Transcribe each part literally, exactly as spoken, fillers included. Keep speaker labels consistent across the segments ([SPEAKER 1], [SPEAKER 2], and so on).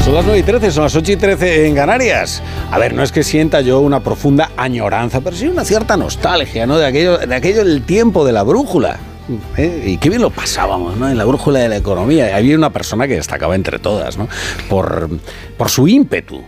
[SPEAKER 1] Son las nueve y trece, son las ocho y trece en Canarias. A ver, no es que sienta yo una profunda añoranza, pero sí una cierta nostalgia, ¿no? De aquello, de aquello del tiempo de la brújula. ¿Eh? Y qué bien lo pasábamos, ¿no? En la brújula de la economía. Había una persona que destacaba entre todas, ¿no? Por, por su ímpetu.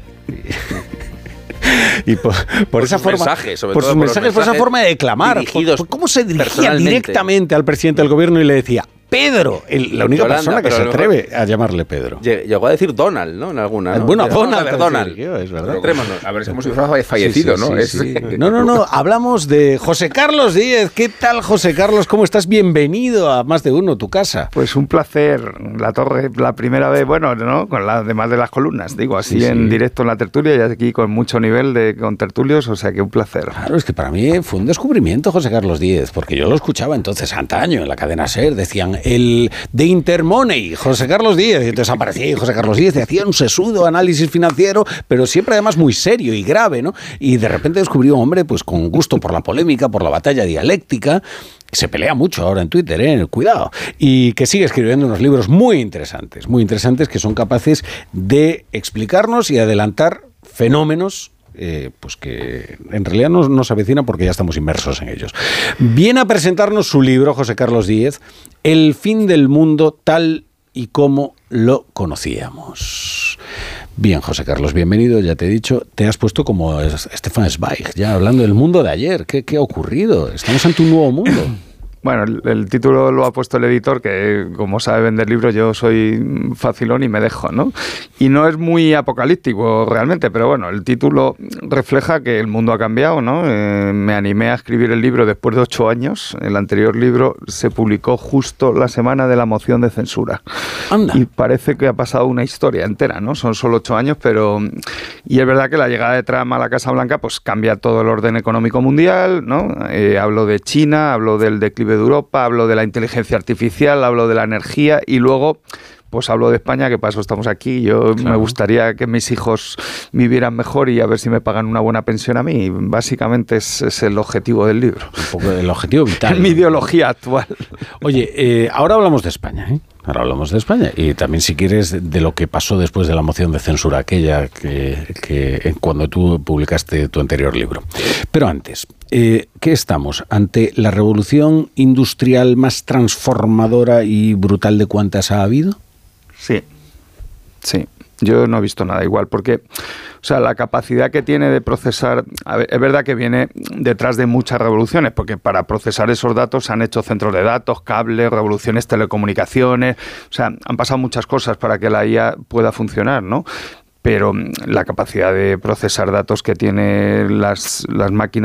[SPEAKER 1] Y por, por, por esa forma, mensajes, sobre por todo sus por mensajes, por esa forma de declamar, por, por cómo se dirigía directamente al presidente del gobierno y le decía: Pedro, el, la única Yolanda, persona que se atreve a llamarle Pedro.
[SPEAKER 2] Llegó a decir Donald, ¿no? En alguna. ¿no?
[SPEAKER 1] Bueno, Donald.
[SPEAKER 2] A ver, Donald.
[SPEAKER 1] Dirigió, es verdad.
[SPEAKER 2] A ver, como si fuera fallecido, sí, sí,
[SPEAKER 1] ¿no?
[SPEAKER 2] Sí, sí,
[SPEAKER 1] sí. No, no, no. Hablamos de José Carlos Díez. ¿Qué tal, José Carlos? ¿Cómo estás? Bienvenido a Más de Uno, tu casa.
[SPEAKER 3] Pues un placer. La torre, la primera vez, bueno, ¿no? Con la además de las columnas, digo, así sí, en sí. directo en la tertulia y aquí con mucho nivel de con tertulios, o sea que un placer.
[SPEAKER 1] Claro, es que para mí fue un descubrimiento José Carlos Díez, porque yo lo escuchaba entonces antaño en la cadena SER. Decían el de Intermoney, José Carlos Díez, y entonces aparecía ahí José Carlos Díez y hacía un sesudo análisis financiero, pero siempre además muy serio y grave, ¿no? Y de repente descubrió un hombre pues con gusto por la polémica, por la batalla dialéctica. Se pelea mucho ahora en Twitter, ¿eh? Cuidado. Y que sigue escribiendo unos libros muy interesantes, muy interesantes, que son capaces de explicarnos y adelantar fenómenos Eh, pues que en realidad nos, nos avecina porque ya estamos inmersos en ellos. Viene a presentarnos su libro, José Carlos Díez, El fin del mundo tal y como lo conocíamos. Bien, José Carlos, bienvenido, ya te he dicho, te has puesto como Stefan Zweig, ya hablando del mundo de ayer. ¿Qué, qué ha ocurrido? Estamos ante un nuevo mundo.
[SPEAKER 3] Bueno, el, el título lo ha puesto el editor, que como sabe vender libros, yo soy facilón y me dejo, ¿no? Y no es muy apocalíptico realmente, pero bueno, el título refleja que el mundo ha cambiado, ¿no? Eh, me animé a escribir el libro después de ocho años. El anterior libro se publicó justo la semana de la moción de censura.
[SPEAKER 1] Anda.
[SPEAKER 3] Y parece que ha pasado una historia entera, ¿no? Son solo ocho años, pero... Y es verdad que la llegada de Trump a la Casa Blanca pues cambia todo el orden económico mundial, ¿no? Eh, hablo de China, hablo del declive de Europa, hablo de la inteligencia artificial, hablo de la energía y luego pues hablo de España, que para eso estamos aquí. Yo claro. me gustaría que mis hijos vivieran mejor y a ver si me pagan una buena pensión a mí. Básicamente es, es el objetivo del libro.
[SPEAKER 1] Un poco el objetivo vital.
[SPEAKER 3] Es mi ideología actual.
[SPEAKER 1] Oye, eh, ahora hablamos de España, ¿eh? Ahora hablamos de España y también, si quieres, de lo que pasó después de la moción de censura aquella que, que cuando tú publicaste tu anterior libro. Pero antes, eh, ¿qué estamos? ¿Ante la revolución industrial más transformadora y brutal de cuantas ha habido?
[SPEAKER 3] Sí, sí. Yo no he visto nada igual, porque o sea, la capacidad que tiene de procesar, a ver, es verdad que viene detrás de muchas revoluciones, porque para procesar esos datos se han hecho centros de datos, cables, revoluciones, telecomunicaciones, o sea, han pasado muchas cosas para que la I A pueda funcionar, ¿no? Pero la capacidad de procesar datos que tienen las, las máquinas